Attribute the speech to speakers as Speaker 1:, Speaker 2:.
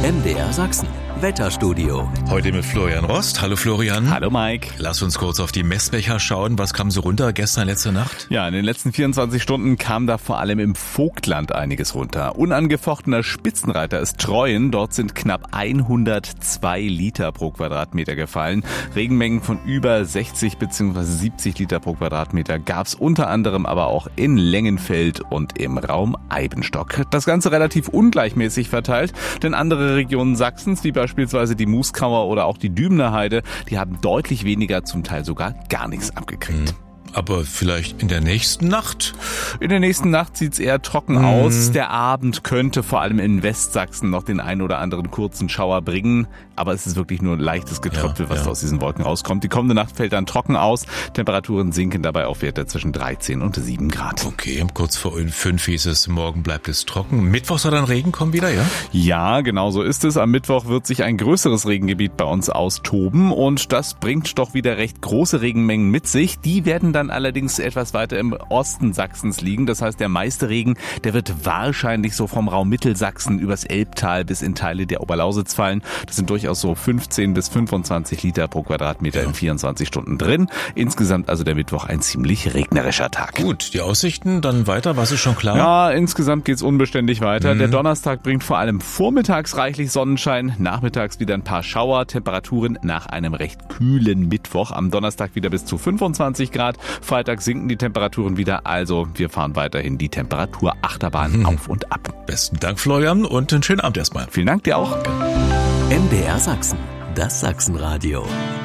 Speaker 1: MDR Sachsen. Wetterstudio.
Speaker 2: Heute mit Florian Rost. Hallo Florian.
Speaker 3: Hallo Mike.
Speaker 2: Lass uns kurz auf die Messbecher schauen. Was kam so runter gestern, letzte Nacht?
Speaker 3: Ja, in den letzten 24 Stunden kam da vor allem im Vogtland einiges runter. Unangefochtener Spitzenreiter ist Treuen. Dort sind knapp 102 Liter pro Quadratmeter gefallen. Regenmengen von über 60 bzw. 70 Liter pro Quadratmeter gab es unter anderem aber auch in Lengenfeld und im Raum Eibenstock. Das Ganze relativ ungleichmäßig verteilt, denn andere Regionen Sachsens, wie beispielsweise die Muskauer oder auch die Dübener Heide, die haben deutlich weniger, zum Teil sogar gar nichts abgekriegt.
Speaker 2: Aber vielleicht in der nächsten Nacht?
Speaker 3: In der nächsten Nacht sieht's eher trocken aus. Der Abend könnte vor allem in Westsachsen noch den einen oder anderen kurzen Schauer bringen. Aber es ist wirklich nur leichtes Getröpfel, was aus diesen Wolken rauskommt. Die kommende Nacht fällt dann trocken aus. Temperaturen sinken dabei auf Werte zwischen 13 und 7 Grad.
Speaker 2: Okay, kurz vor 5 hieß es, morgen bleibt es trocken. Mittwoch soll dann Regen kommen wieder, ja?
Speaker 3: Ja, genau so ist es. Am Mittwoch wird sich ein größeres Regengebiet bei uns austoben. Und das bringt doch wieder recht große Regenmengen mit sich. Die werden dann allerdings etwas weiter im Osten Sachsens liegen. Das heißt, der meiste Regen, der wird wahrscheinlich so vom Raum Mittelsachsen übers Elbtal bis in Teile der Oberlausitz fallen. Das sind durchaus so 15 bis 25 Liter pro Quadratmeter in 24 Stunden drin. Insgesamt also der Mittwoch ein ziemlich regnerischer Tag.
Speaker 2: Gut, die Aussichten dann weiter, was ist schon klar?
Speaker 3: Ja, insgesamt geht's unbeständig weiter. Der Donnerstag bringt vor allem vormittags reichlich Sonnenschein, nachmittags wieder ein paar Schauer, Temperaturen nach einem recht kühlen Mittwoch. Am Donnerstag wieder bis zu 25 Grad. Freitag sinken die Temperaturen wieder, also wir fahren weiterhin die Temperaturachterbahn auf und ab.
Speaker 2: Besten Dank, Florian, und einen schönen Abend erstmal.
Speaker 3: Vielen Dank dir auch.
Speaker 1: MDR Sachsen. Das Sachsenradio.